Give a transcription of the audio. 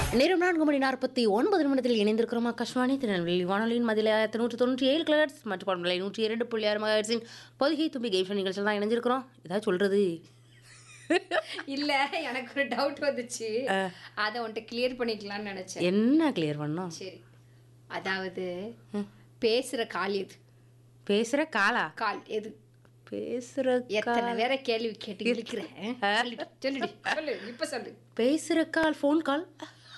நேரம் 4:49 இணைந்திருக்கிறோம். ஆகாஷ்வாணி திருநெல்வேலி வானொலியின் மதில 197 கிலோஹெர்ட்ஸ் மற்றும் பண்பலை 102.6 மெகாஹெர்ட்ஸின் பொதிகை தும்பி கேம் ஷோ நிகழ்ச்சியில் தான் இணைஞ்சிருக்கிறோம். ஏதாவது சொல்றது இல்ல, எனக்கு ஒரு டவுட் வந்துச்சு. அதை உன்கிட்ட கிளியர் பண்ணிக்கலாம்னு நினைச்சேன். என்ன கிளியர் பண்ணோம்? சரி, அதாவது பேசுற கால் எது? பேசுற காலா? கால் எது? பேசுற எத்தனை வேற கேள்வி கேட்டு இருக்கிறேன். சொல்லு இப்ப சொல்லு. பேசுற கால் ஃபோன் கால்